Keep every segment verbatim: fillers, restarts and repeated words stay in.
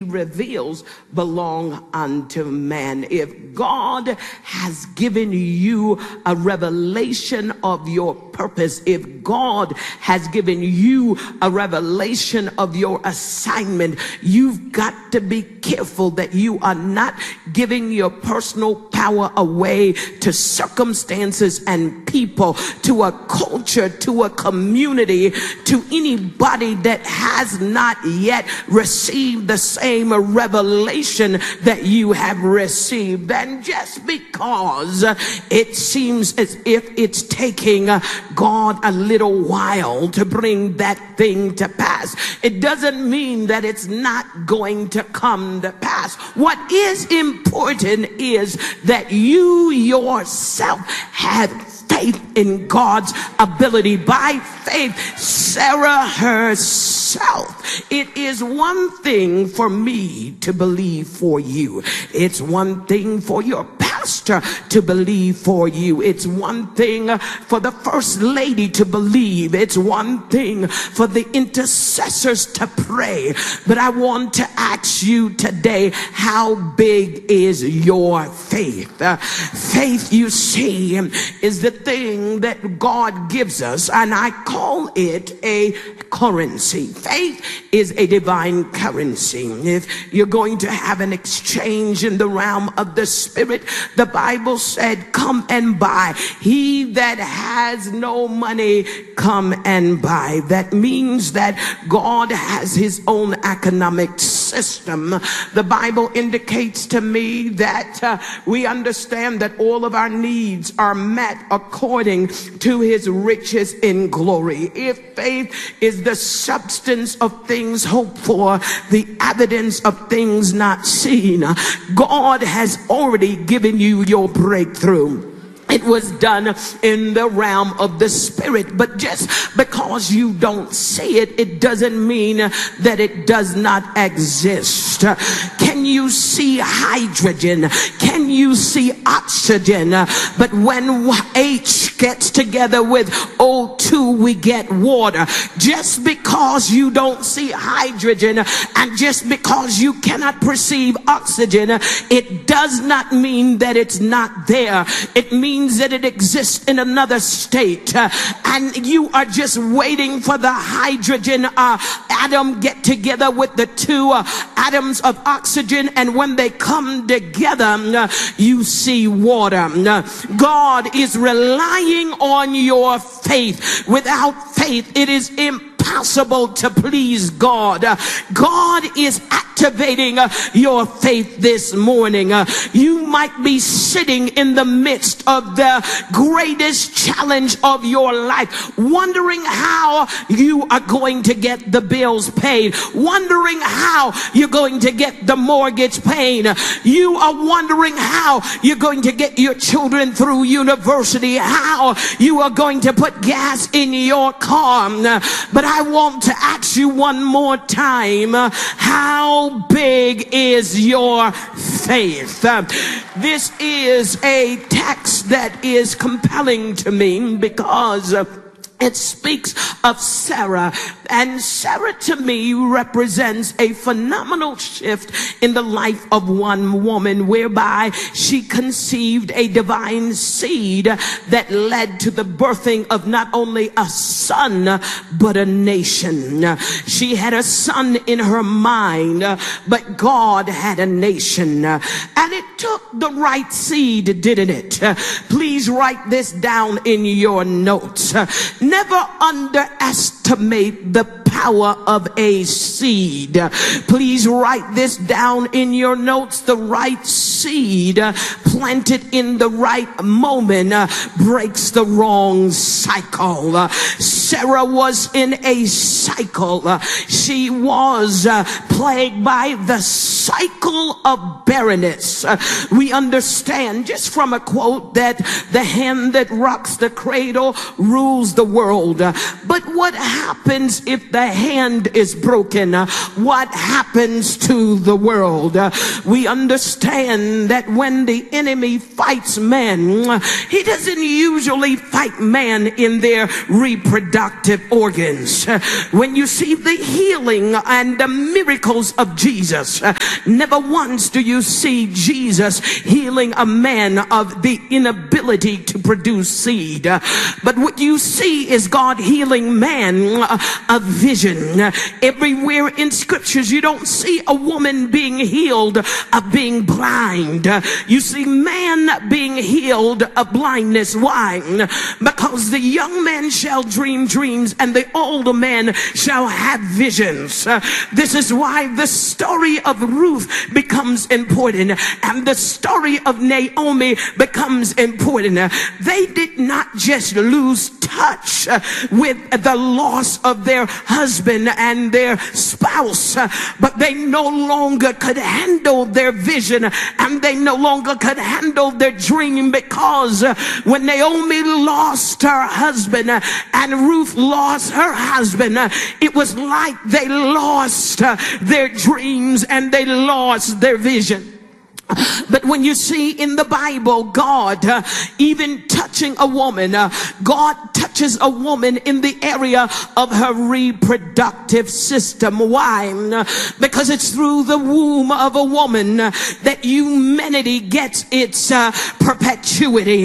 reveals belong unto man. If God has given you a revelation of your purpose, if God has given you a revelation of your assignment, you've got to be careful that you are not giving your personal power away to circumstances and people, to a culture, to a community, to anybody that has not yet received the same revelation that you have received. And just because it seems as if it's taking God a little while to bring that thing to pass, it doesn't mean that it's not going to come to pass. What is important is that you yourself have faith in God's ability. By faith, Sarah herself. It is one thing for me to believe for you. It's one thing for your pastor to believe for you. It's one thing for the first lady to believe. It's one thing for the intercessors to pray. But I want to ask you today, how big is your faith? Uh, faith, you see, is the thing that God gives us, and I call it a currency. Faith is a divine currency. If you're going to have an exchange in the realm of the spirit, the Bible said, come and buy. He that has no money, come and buy. That means that God has his own economic system. The Bible indicates to me that uh, we understand that all of our needs are met according to his riches in glory. If faith is the substance of things hoped for, the evidence of things not seen, God has already given you your breakthrough. It was done in the realm of the spirit. But just because you don't see it, it doesn't mean that it does not exist. Can you see hydrogen? Can you see oxygen? But when H gets together with O two, we get water. Just because you don't see hydrogen and just because you cannot perceive oxygen, it does not mean that it's not there. It means that it exists in another state, uh, and you are just waiting for the hydrogen uh, atom get together with the two uh, atoms of oxygen, and when they come together, uh, you see water. Uh, God is relying on your faith. Without faith, it is impossible to please God. Uh, God is activating uh, your faith this morning. Uh, you might be sitting in the midst of the greatest challenge of your life, wondering how you are going to get the bills paid, wondering how you're going to get the mortgage paid. You are wondering how you're going to get your children through university, how you are going to put gas in your car. But I want to ask you one more time, how big is your faith? This is a text that is compelling to me because it speaks of Sarah, and Sarah to me represents a phenomenal shift in the life of one woman, whereby she conceived a divine seed that led to the birthing of not only a son but a nation. She had a son in her mind, but God had a nation, and it took the right seed, didn't it? Please write this down in your notes. Never underestimate the power of a seed. Please write this down in your notes. The right seed planted in the right moment breaks the wrong cycle. Sarah was in a cycle. She was plagued by the cycle of barrenness. Uh, we understand just from a quote that the hand that rocks the cradle rules the world. Uh, but what happens if the hand is broken? Uh, what happens to the world? Uh, we understand that when the enemy fights man, uh, he doesn't usually fight man in their reproductive organs. Uh, when you see the healing and the miracles of Jesus, uh, never once do you see Jesus healing a man of the inability to produce seed. Uh, but what you see is God healing man uh, of vision. Uh, everywhere in scriptures you don't see a woman being healed of being blind. Uh, you see man being healed of blindness. Why? Because the young man shall dream dreams and the older man shall have visions. Uh, this is why the story of Ruth becomes important and the story of Naomi becomes important. Uh, they did not just lose touch uh, with the loss of their husband and their spouse, uh, but they no longer could handle their vision and they no longer could handle their dream, because uh, when Naomi lost her husband uh, and Ruth lost her husband, uh, it was like they lost uh, their dreams and they lost their vision. But when you see in the Bible, God uh, even touching a woman, uh, God touches a woman in the area of her reproductive system. Why? Because it's through the womb of a woman uh, that humanity gets its uh, perpetuity.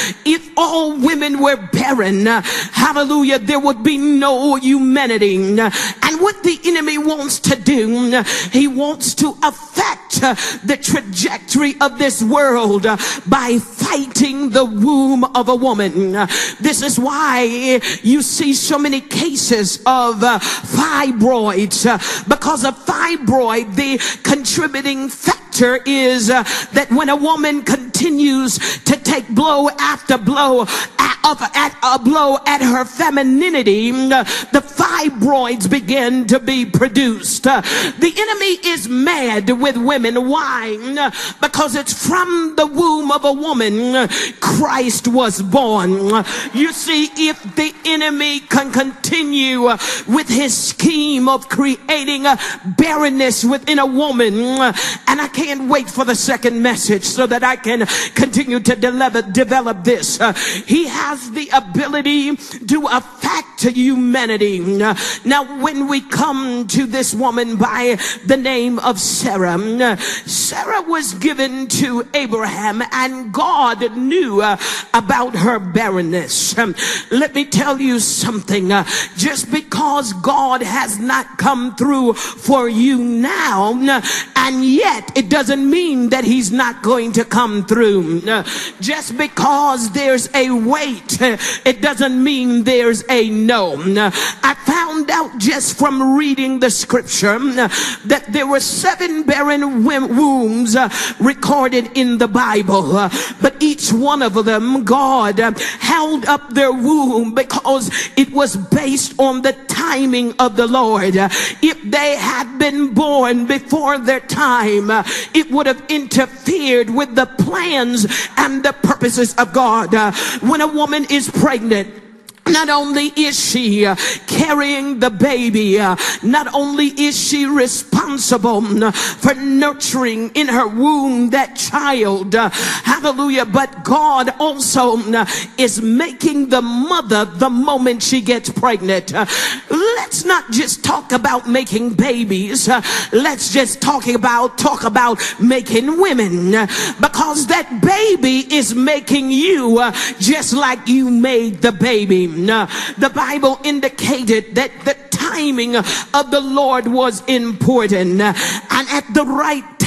If all women were barren, uh, hallelujah, there would be no humanity. And what the enemy wants to do, he wants to affect uh, the trajectory of this world uh, by fighting the womb of a woman. Uh, this is why you see so many cases of uh, fibroids, uh, because of fibroid, the contributing factor is uh, that when a woman continues to take blow after blow at, of, at a blow at her femininity, uh, the fibroids begin to be produced. Uh, the enemy is mad with women. Why? Uh, because it's from the womb of a woman Christ was born. You see, if the enemy can continue with his scheme of creating a barrenness within a woman, and I can't wait for the second message so that I can continue to develop, develop this. He has the ability to affect humanity. Now, when we come to this woman by the name of Sarah, Sarah was given to Abraham, and God knew uh, about her barrenness. Um, let me tell you something. Uh, just because God has not come through for you now, uh, and yet it doesn't mean that he's not going to come through. Uh, just because there's a wait, uh, it doesn't mean there's a no. Uh, I found out just from reading the scripture uh, that there were seven barren wombs uh, recorded in the Bible, uh, but each one of them, God uh, held up their womb because it was based on the timing of the Lord. Uh, if they had been born before their time, uh, it would have interfered with the plans and the purposes of God. Uh, when a woman is pregnant, not only is she uh, carrying the baby, uh, not only is she responsible uh, for nurturing in her womb that child, uh, hallelujah, but God also uh, is making the mother the moment she gets pregnant. Uh, let's not just talk about making babies. Uh, let's just talk about talk about making women, uh, because that baby is making you uh, just like you made the baby. Uh, the Bible indicated that the timing of the Lord was important, uh, and at the right time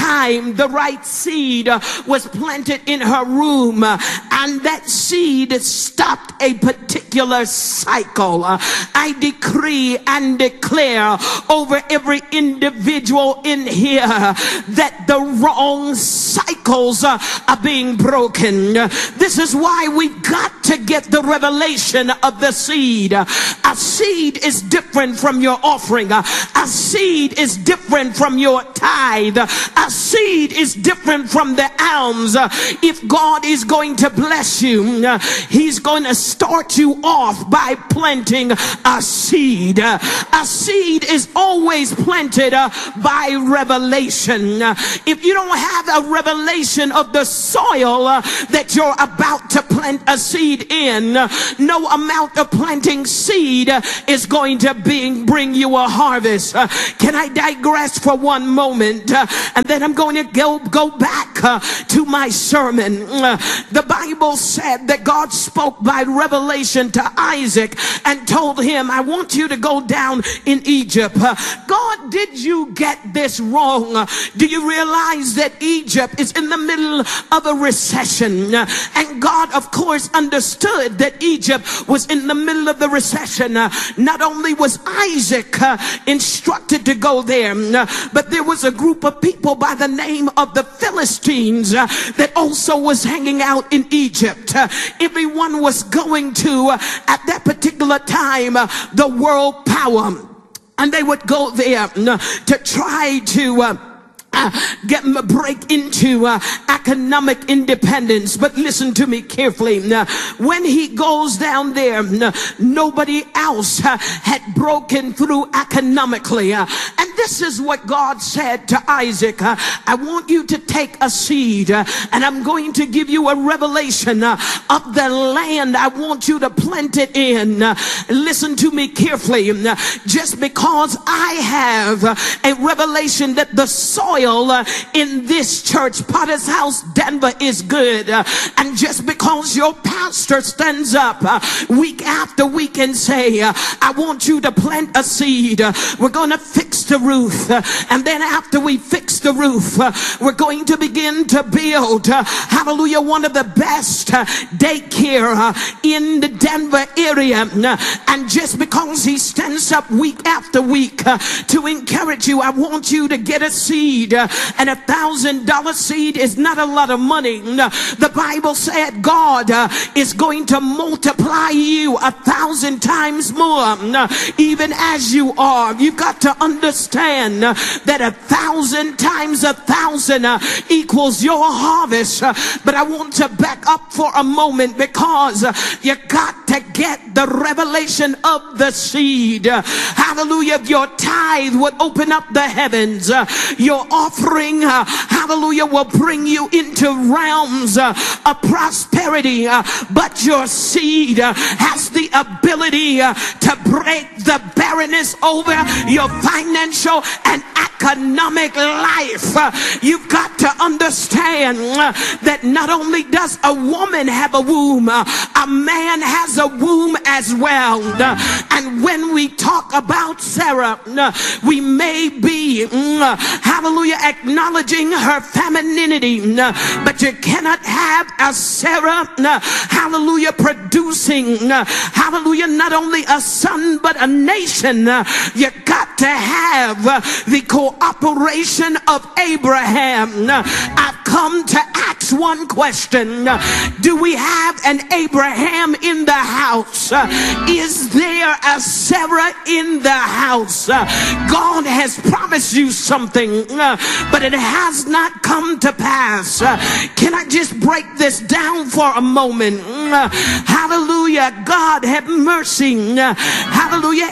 time the right seed uh, was planted in her room, uh, and that seed stopped a particular cycle. Uh, I decree and declare over every individual in here that the wrong cycles uh, are being broken. This is why we've got to get the revelation of the seed. A seed is different from your offering. A seed is different from your tithe. A seed is different from the alms. If God is going to bless you, he's going to start you off by planting a seed. A seed is always planted by revelation. If you don't have a revelation of the soil that you're about to plant a seed in, no amount of planting seed is going to bring, bring you a harvest. Uh, can I digress for one moment? Uh, and then I'm going to go, go back uh, to my sermon. Uh, the Bible said that God spoke by revelation to Isaac and told him, I want you to go down in Egypt. Uh, God, did you get this wrong? Uh, do you realize that Egypt is in the middle of a recession? Uh, and God, of course, understood that Egypt was in the middle of the recession. Uh, not only was Isaac uh, instructed to go there, uh, but there was a group of people by the name of the Philistines uh, that also was hanging out in Egypt. Uh, everyone was going to, uh, at that particular time, uh, the world power. And they would go there uh, to try to uh, Uh, get them a break into uh, economic independence. But listen to me carefully. Uh, when he goes down there, uh, nobody else uh, had broken through economically. Uh, and this is what God said to Isaac. Uh, I want you to take a seed uh, and I'm going to give you a revelation uh, of the land. I want you to plant it in. Uh, listen to me carefully. Uh, just because I have uh, a revelation that the soil Uh, in this church, Potter's House, Denver, is good, uh, and just because your pastor stands up uh, week after week and say, uh, I want you to plant a seed, uh, we're going to fix the roof, uh, and then after we fix the roof, uh, we're going to begin to build, uh, hallelujah, one of the best uh, daycare uh, in the Denver area, uh, and just because he stands up week after week uh, to encourage you, I want you to get a seed. Uh, and a thousand dollar seed is not a lot of money. Uh, the Bible said God uh, is going to multiply you a thousand times more, uh, even as you are. You've got to understand uh, that a thousand times a thousand uh, equals your harvest. Uh, but I want to back up for a moment, because uh, you got to get the revelation of the seed. Uh, hallelujah. Your tithe would open up the heavens. Uh, your offering, uh, hallelujah, will bring you into realms uh, of prosperity, uh, but your seed uh, has the ability uh, to break the barrenness over your financial and economic life. Uh, you've got to understand uh, that not only does a woman have a womb, uh, a man has a womb as well. Uh, and when we talk about Sarah, uh, we may be, uh, hallelujah, acknowledging her femininity, uh, but you cannot have a Sarah, uh, hallelujah, producing, uh, hallelujah, not only a son but a nation. Uh, you got to have uh, the cooperation of Abraham. Uh, I've come to ask one question. Uh, do we have an Abraham in the house? Uh, is there a Sarah in the house? Uh, God has promised you something, uh, but it has not come to pass. Uh, can I just break this down for a moment? Uh, hallelujah. God have mercy. Uh, hallelujah.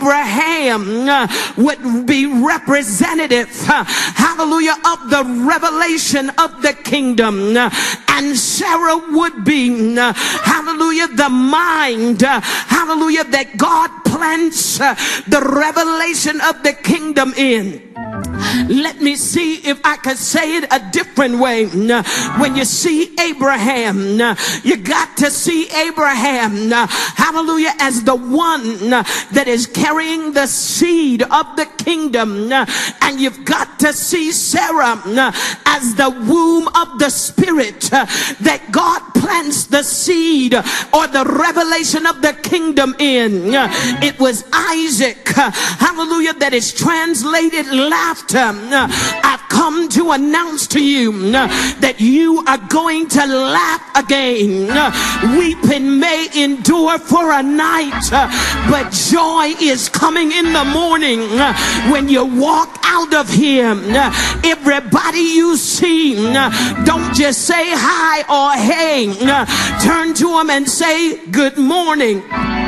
Abraham uh, would be representative, uh, hallelujah, of the revelation of the kingdom. Uh, and Sarah would be, uh, hallelujah, the mind, uh, hallelujah, that God plants uh, the revelation of the kingdom in. Let me see if I can say it a different way. When you see Abraham, you got to see Abraham, hallelujah, as the one that is carrying the seed of the kingdom. And you've got to see Sarah as the womb of the spirit that God plants the seed or the revelation of the kingdom in. It was Isaac, hallelujah, that is translated laughter. I've come to announce to you that you are going to laugh again. Weeping may endure for a night, but joy is coming in the morning. When you walk out of here, everybody you see, don't just say hi or hey. Turn to them and say good morning.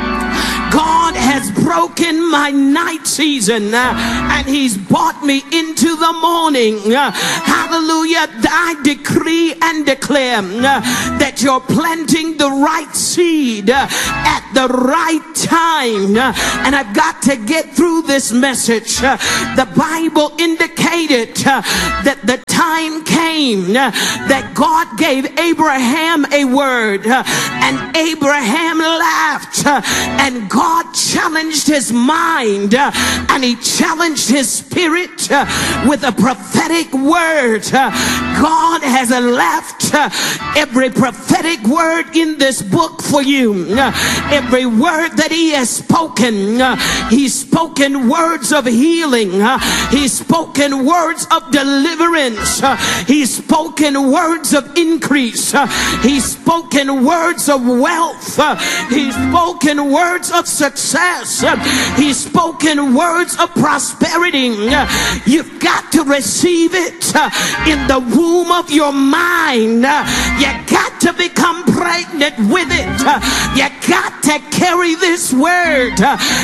God has broken my night season uh, and he's brought me into the morning. Uh, hallelujah. I decree and declare uh, that you're planting the right seed uh, at the right time. Uh, and I've got to get through this message. Uh, the Bible indicated uh, that the time came uh, that God gave Abraham a word uh, and Abraham laughed uh, and God God challenged his mind uh, and he challenged his spirit uh, with a prophetic word. Uh, God has left uh, every prophetic word in this book for you. Uh, every word that he has spoken, uh, he's spoken words of healing. Uh, he's spoken words of deliverance. Uh, he's spoken words of increase. Uh, he's spoken words of wealth. Uh, he's spoken words of success. He's spoken words of prosperity. You've got to receive it in the womb of your mind. You got to become pregnant with it. You got to carry this word